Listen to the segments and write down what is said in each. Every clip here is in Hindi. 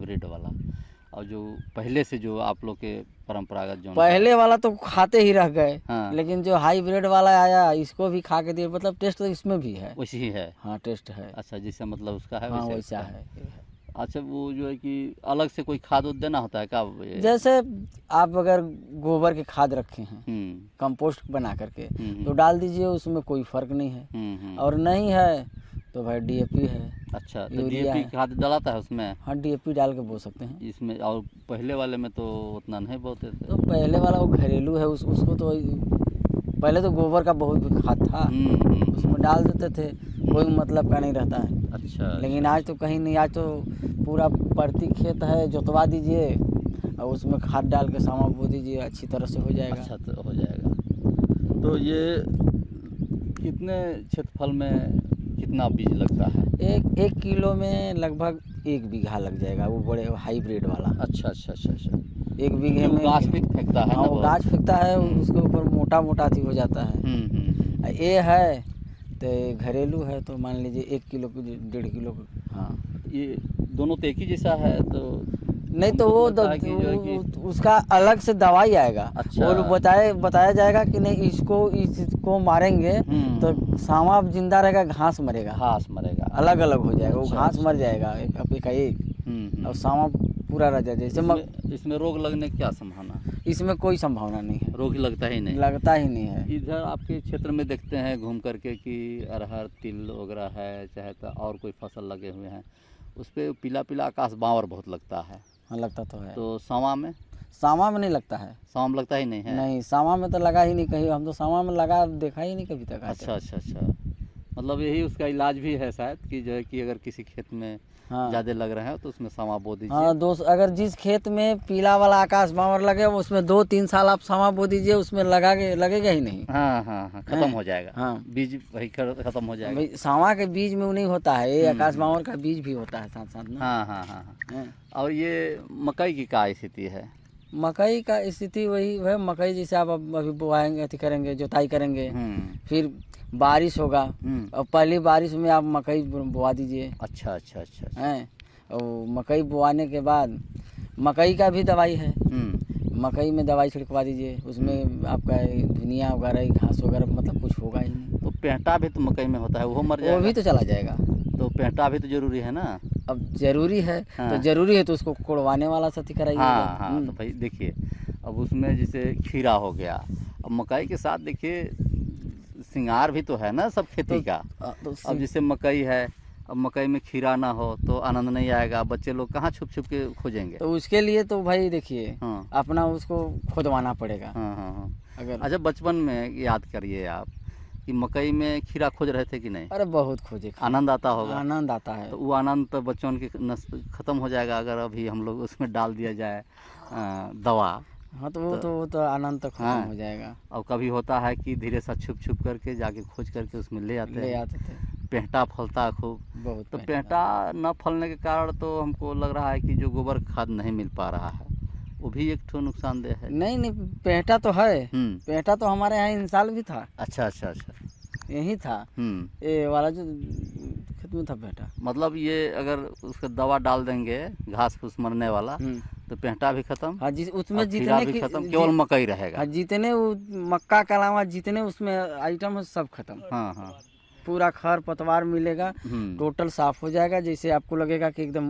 हाइब्रिड वाला, और जो पहले से जो आप लोग के परंपरागत जो पहले वाला तो खाते ही रह गए। हाँ, लेकिन जो हाइब्रिड वाला आया इसको भी खा के दिए, मतलब टेस्ट तो इसमें भी है। वैसी ही है। हाँ टेस्ट है। अच्छा, जैसे मतलब उसका है हाँ वैसे वैसा उसका है। है। अच्छा, वो जो है कि अलग से कोई खाद उद देना होता है क्या जैसे आप अगर गोबर के खाद रखे हैं हम्म, कंपोस्ट बना करके हम्म, तो डाल दीजिए, उसमें कोई फ़र्क नहीं है। और नहीं है तो भाई डीएपी है, अच्छा, तो यूरिया डीएपी है। खाद डलाता है उसमें? हाँ डीएपी डाल के बो सकते हैं। इसमें और पहले वाले में तो उतना नहीं बोते थे। तो पहले वाला वो घरेलू है, उसको तो पहले तो गोबर का बहुत खाद था, उसमें डाल देते थे, कोई मतलब का नहीं रहता है। अच्छा, लेकिन अच्छा, आज तो कहीं नहीं, आज तो पूरा प्रति खेत है, जोतवा दीजिए और उसमें खाद डाल के सामा बो दीजिए, अच्छी तरह से हो जाएगा। अच्छा तो हो जाएगा। तो ये कितने क्षेत्रफल में कितना बीज लगता है? एक किलो में लगभग 1 बीघा लग जाएगा, वो बड़े हाइब्रिड वाला। अच्छा, अच्छा, अच्छा, अच्छा। 1 बीघे जो में गाछ भी फेंकता है हाँ ना वो वो? गाछ फेंकता है, उसके ऊपर मोटा मोटा अथी हो जाता है। ये है तो घरेलू है, तो मान लीजिए 1 किलो की 1.5 किलो। हाँ ये दोनों तो एक ही जैसा है तो नहीं तो हमको वो लगता है कि जो है कि उसका अलग से दवाई आएगा। अच्छा। वो बताया जाएगा कि नहीं इसको मारेंगे तो सांवा जिंदा रहेगा, घास मरेगा, घास मरेगा। अलग अलग हो जाएगा। वो अच्छा, घास अच्छा। मर जाएगा एक और सांवा पूरा रह जाएगा। जैसे इसमें रोग लगने की क्या संभावना? इसमें कोई संभावना नहीं है, रोग लगता ही नहीं। लगता ही नहीं है। इधर आपके क्षेत्र में देखते हैं घूम करके कि अरहर तिल वगैरह है, चाहे तो और कोई फसल लगे हुए हैं, उस पर पीला पीला आकाश बावर बहुत लगता है। हाँ लगता तो है। तो सांवा में? सांवा में नहीं लगता है। सांवा में लगता ही नहीं है? नहीं, सांवा में तो लगा ही नहीं कहीं, हम तो सांवा में लगा देखा ही नहीं कभी तक। अच्छा, अच्छा, अच्छा। मतलब यही उसका इलाज भी है शायद कि जो है कि अगर किसी खेत में हाँ ज़्यादा लग रहे हैं तो उसमें सांवा बो दीजिए। हाँ दोस्त, अगर जिस खेत में पीला वाला आकाश बावर लगे उसमें 2-3 साल आप सांवा बो दीजिए, उसमें लगेगा ही नहीं। हाँ, हाँ, हाँ, खत्म हो जाएगा। हाँ बीज वही खत्म हो जाएगा। भाई सांवा के बीज में वो नहीं होता है, ये आकाश बावर का बीज भी होता है साथ साथ में। हाँ, हाँ, हाँ, हाँ। हाँ। और ये मकई की क्या स्थिति है? मकई का स्थिति वही है, मकई जैसे आप अभी बोआएंगे, अथी करेंगे, जोताई करेंगे, फिर बारिश होगा और पहली बारिश में आप मकई बोआ दीजिए। अच्छा, अच्छा, अच्छा, अच्छा। हैं और मकई बोआने के बाद मकई का भी दवाई है, मकई में दवाई छिड़कवा दीजिए, उसमें आपका धुनिया वगैरह घास वगैरह मतलब कुछ होगा ही नहीं। तो पेंटा भी तो मकई में होता है, वो मर जाएगा? वो भी तो चला जाएगा। तो पेंटा भी तो जरूरी है ना? अब जरूरी है हाँ। तो जरूरी है तो उसको कोड़वाने वाला साथी कराइएगा। हाँ, हाँ। तो भाई देखिए, अब उसमें जैसे खीरा हो गया, अब मकई के साथ देखिए सिंगार भी तो है ना सब खेती का। अब जैसे मकई है, अब मकई में खीरा ना हो तो आनंद नहीं आएगा, बच्चे लोग कहाँ छुप छुप के खोजेंगे? तो उसके लिए तो भाई देखिए हाँ, अपना उसको खुदवाना पड़ेगा। हाँ, हाँ, हाँ। अगर अच्छा, बचपन में याद करिए आप कि मकई में खीरा खोज रहे थे कि नहीं? अरे बहुत खोजे, आनंद आता होगा। आनंद आता है। तो वो आनंद तो बच्चों की ख़त्म हो जाएगा अगर अभी हम लोग उसमें डाल दिया जाए दवा। हाँ तो वो तो आनंद तो खत्म हो जाएगा। और कभी होता है कि धीरे सा छुप छुप करके जाके खोज करके उसमें ले आते थे। पेंटा फलता खूब बहुत। तो पेंटा न फलने के कारण तो हमको लग रहा है कि जो गोबर खाद नहीं मिल पा रहा है वो भी एक ठो नुकसानदेह है। नहीं पेंटा तो है, पेंटा तो हमारे यहाँ इन साल भी था। अच्छा, अच्छा, अच्छा। यही था, ये वाला जो खेत में था पेंटा। मतलब ये अगर उसका दवा डाल देंगे घास फूस मरने वाला तो पेंटा भी खत्म। हाँ उसमें जितने भी खत्म, केवल मकई रहेगा। हाँ जितने मक्का के अलावा जितने उसमें आइटम है सब खत्म। हाँ, हाँ। पूरा खर पतवार मिलेगा, टोटल साफ हो जाएगा, जैसे आपको लगेगा कि एकदम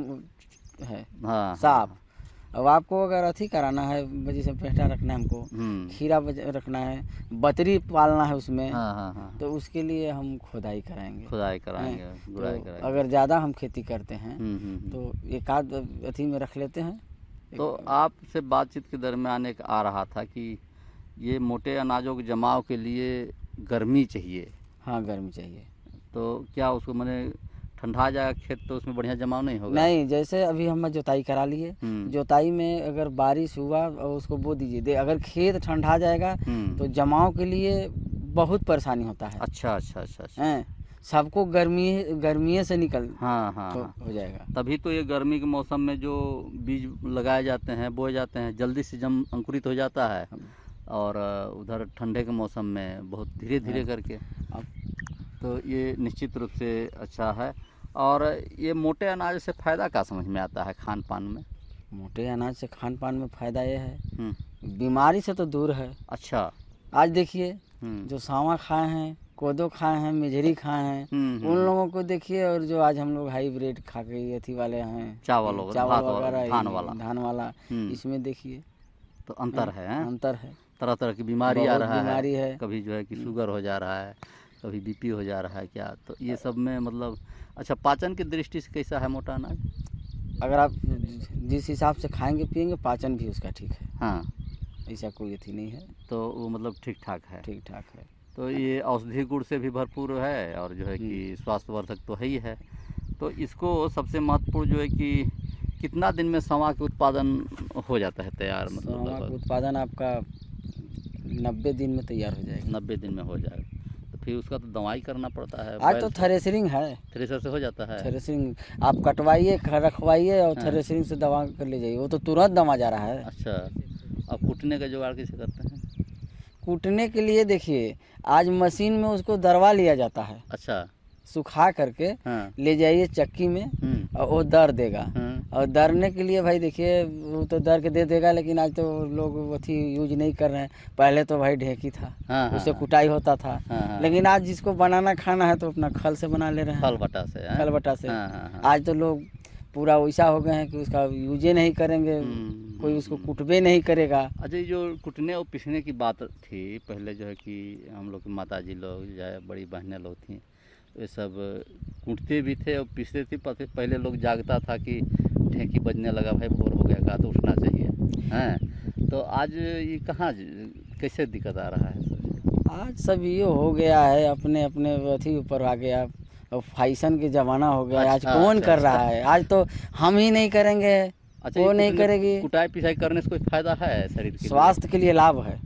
है साफ। अब आपको अगर अथी कराना है, जैसे पेंटा रखना है हमको, खीरा रखना है, बतरी पालना है उसमें, तो उसके लिए हम खुदाई कराएंगे, गुड़ाई कराएंगे। अगर ज़्यादा हम खेती करते हैं तो एक आध अथी में रख लेते हैं। तो आपसे बातचीत के दरमियान एक आ रहा था कि ये मोटे अनाजों के जमाव के लिए गर्मी चाहिए। हाँ गर्मी चाहिए। तो क्या उसको मैंने ठंडा जाएगा खेत तो उसमें बढ़िया जमाव नहीं होगा? नहीं, जैसे अभी हम जोताई करा लिए, जोताई में अगर बारिश हुआ और उसको बो दीजिए, अगर खेत ठंडा जाएगा तो जमाव के लिए बहुत परेशानी होता है। अच्छा, अच्छा, अच्छा, अच्छा। सबको गर्मी से निकल हाँ, तो हो जाएगा। तभी तो ये गर्मी के मौसम में जो बीज लगाए जाते हैं, बोए जाते हैं, जल्दी से अंकुरित हो जाता है, और उधर ठंडे के मौसम में बहुत धीरे धीरे करके। तो ये निश्चित रूप से अच्छा है। और ये मोटे अनाज से फायदा क्या समझ में आता है खान पान में? मोटे अनाज से खान पान में फायदा ये है, बीमारी से तो दूर है। अच्छा। आज देखिए जो सावा खाए हैं, कोदो खाए हैं, मेजरी खाए हैं, उन लोगों को देखिए, और जो आज हम लोग हाईब्रिड खा के अथी वाले हैं, चावल वगैरह, धान वाला, इसमें देखिए तो अंतर है। अंतर है, तरह तरह की बीमारी आ रहा बीमारी है। कभी जो है कि शुगर हो जा रहा है, कभी बीपी हो जा रहा है क्या, तो ये सब में मतलब अच्छा पाचन की दृष्टि से कैसा है मोटा अनाज? अगर आप जिस हिसाब से खाएंगे पिएंगे, पाचन भी उसका ठीक है। हाँ, ऐसा कोई अथी नहीं है, तो वो मतलब ठीक ठाक है। ठीक ठाक है। तो ये औषधि गुण से भी भरपूर है और जो है कि स्वास्थ्यवर्धक तो है ही है। तो इसको सबसे महत्वपूर्ण जो है कि कितना दिन में सवा के उत्पादन हो जाता है तैयार? मतलब सवा का उत्पादन आपका 90 दिन में तैयार हो जाएगा। 90 दिन में हो जाएगा। तो फिर उसका तो दवाई करना पड़ता है। आज तो थ्रेसरिंग है, थ्रेसर से हो जाता है। थ्रेसरिंग आप कटवाइए, रखवाइए और थ्रेसरिंग से दवा कर ले जाइए, वो तो तुरंत दवा जा रहा है। अच्छा, अब कूटने का जुगाड़ कैसे करते हैं? कूटने के लिए देखिए आज मशीन में उसको दरवा लिया जाता है। अच्छा, सुखा करके ले जाइए चक्की में और वो दर देगा। और दरने के लिए भाई देखिए वो तो दर के दे देगा, लेकिन आज तो लोग अथी यूज नहीं कर रहे हैं। पहले तो भाई ढेकी था, उससे कुटाई होता था। लेकिन आज जिसको बनाना खाना है तो अपना खल से बना ले रहे हैं, खल बटा से। आज तो लोग पूरा वैसा हो गए हैं कि उसका यूजे नहीं करेंगे, कोई उसको कुटबे नहीं करेगा। अच्छा, जो कुटने और पिसने की बात थी पहले, जो है कि हम लोग की माता जी लोग या बड़ी बहनें लोग थी, ये सब कूटते भी थे और पीसते थे। पहले लोग जागता था कि ढेंकी बजने लगा, भाई भोर हो गया, का तो उठना चाहिए हैं। तो आज ये कहाँ कैसे दिक्कत आ रहा है? आज सब ये हो गया है, अपने अपने अथी ऊपर आ गया, और फैशन के ज़माना हो गया। आज कौन कर रहा है? आज तो हम ही नहीं करेंगे। अच्छा, वो नहीं करेगी। कुटाई पिसाई करने से कोई फायदा है शरीर के? स्वास्थ्य के लिए लाभ है।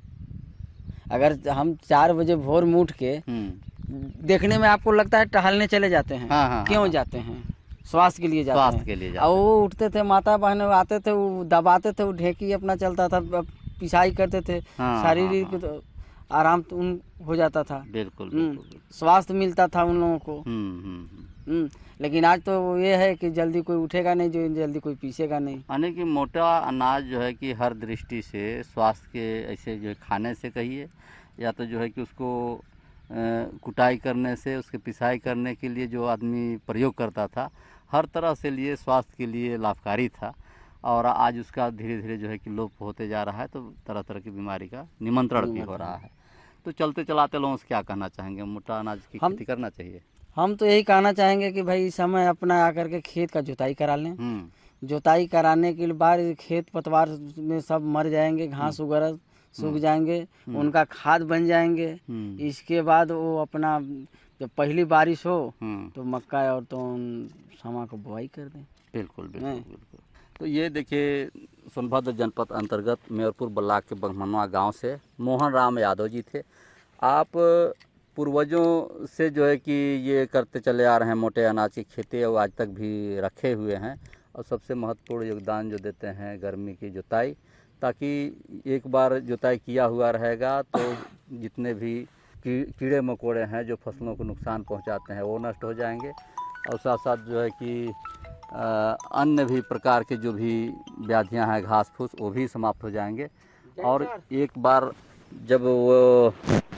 अगर हम 4 बजे भोर में उठ के देखने में आपको लगता है टहलने चले जाते हैं, क्यों जाते हैं? स्वास्थ्य के लिए जाते हैं। और वो उठते थे, माता बहन आते थे, वो दबाते थे, वो ढेकी अपना चलता था, पिसाई करते थे, शारीरिक आराम हो जाता था। बिल्कुल, स्वास्थ्य मिलता था उन लोगों को। लेकिन आज तो ये है कि जल्दी कोई उठेगा नहीं, जो जल्दी कोई पीसेगा नहीं। यानी कि मोटा अनाज जो है कि हर दृष्टि से स्वास्थ्य के ऐसे जो है खाने से कहिए, या तो जो है कि उसको कुटाई करने से, उसके पिसाई करने के लिए जो आदमी प्रयोग करता था, हर तरह से लिए स्वास्थ्य के लिए लाभकारी था। और आज उसका धीरे धीरे जो है कि लोप होते जा रहा है, तो तरह तरह की बीमारी का निमंत्रण भी हो रहा है। तो चलते चलाते लोगों से क्या कहना चाहेंगे? मोटा अनाज की खेती करना चाहिए? हम तो यही कहना चाहेंगे कि भाई इस समय अपना आकर के खेत का जुताई करा लें। जुताई कराने के बाद खेत पतवार में सब मर जाएंगे, घास वगैरह सूख जाएंगे, उनका खाद बन जाएंगे। इसके बाद वो अपना जब पहली बारिश हो तो मक्का और तो समा को बुआई कर दें। बिल्कुल बिल्कुल बिल्कुल। तो ये देखिए सोनभद्र जनपद अंतर्गत मेयरपुर ब्लॉक के बगमनवा गांव से मोहन राम यादव जी थे। आप पूर्वजों से जो है कि ये करते चले आ रहे हैं मोटे अनाज की खेती, और आज तक भी रखे हुए हैं। और सबसे महत्वपूर्ण योगदान जो देते हैं गर्मी की जुताई, ताकि एक बार जुताई किया हुआ रहेगा तो जितने भी कीड़े मकोड़े हैं जो फसलों को नुकसान पहुंचाते हैं वो नष्ट हो जाएंगे, और साथ साथ जो है कि अन्य भी प्रकार के जो भी व्याधियां हैं, घास फूस, वो भी समाप्त हो जाएंगे। और एक बार जब वो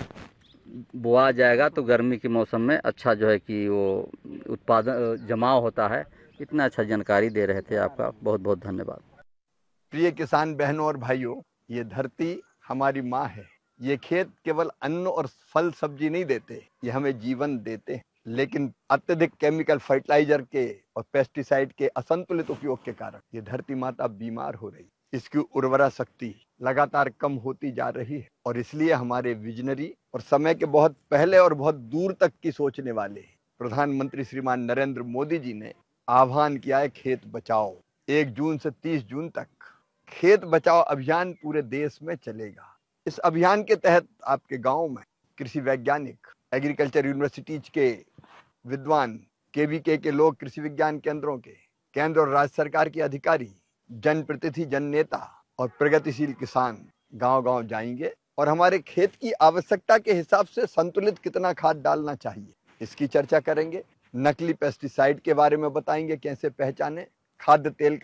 बोआ जाएगा तो गर्मी के मौसम में अच्छा जो है कि वो उत्पादन जमाव होता है। इतना अच्छा जानकारी दे रहे थे, आपका बहुत बहुत धन्यवाद। प्रिय किसान बहनों और भाइयों, ये धरती हमारी माँ है। ये खेत केवल अन्न और फल सब्जी नहीं देते, ये हमें जीवन देते हैं। लेकिन अत्यधिक केमिकल फर्टिलाइजर के और पेस्टिसाइड के असंतुलित उपयोग के कारण ये धरती माता बीमार हो रही, इसकी उर्वरा शक्ति लगातार कम होती जा रही है। और इसलिए हमारे विजनरी और समय के बहुत पहले और बहुत दूर तक की सोचने वाले प्रधानमंत्री श्रीमान नरेंद्र मोदी जी ने आह्वान किया है, खेत बचाओ। 1 जून से 30 जून तक खेत बचाओ अभियान पूरे देश में चलेगा। इस अभियान के तहत आपके गांव में कृषि वैज्ञानिक, एग्रीकल्चर यूनिवर्सिटीज के विद्वान, केवीके के लोग, कृषि विज्ञान केंद्रों के केंद्र और राज्य सरकार के अधिकारी, जनप्रतिनिधि, जन नेता और प्रगतिशील किसान गांव गांव जाएंगे और हमारे खेत की आवश्यकता के हिसाब से संतुलित कितना खाद डालना चाहिए इसकी चर्चा करेंगे। नकली पेस्टिसाइड के बारे में बताएंगे, कैसे पहचाने, खाद्य तेल